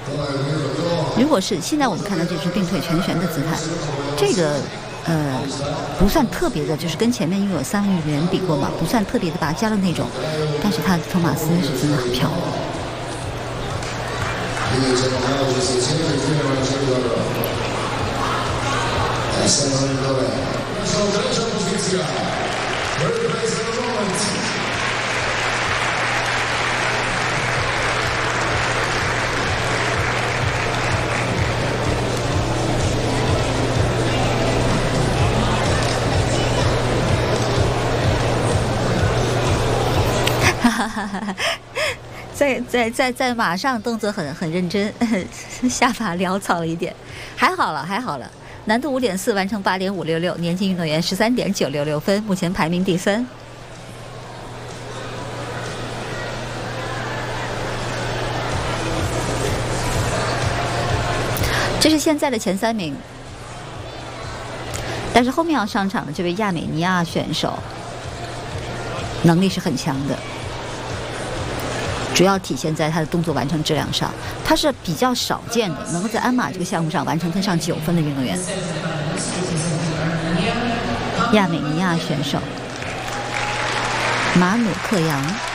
如果是现在我们看到这是并腿全旋的姿态，这个不算特别的，就是跟前面因为有3位运动员比过嘛，不算特别的拔尖的那种，但是他托马斯是真的很漂亮。在马上动作很认真，下巴潦草了一点，还好了。难度5.4，完成8.566，年轻运动员13.966分，目前排名第3。这是现在的前3名，但是后面要上场的这位亚美尼亚选手能力是很强的。主要体现在他的动作完成质量上，他是比较少见的能够在鞍马这个项目上完成分上9分的运动员。亚美尼亚选手马努克扬。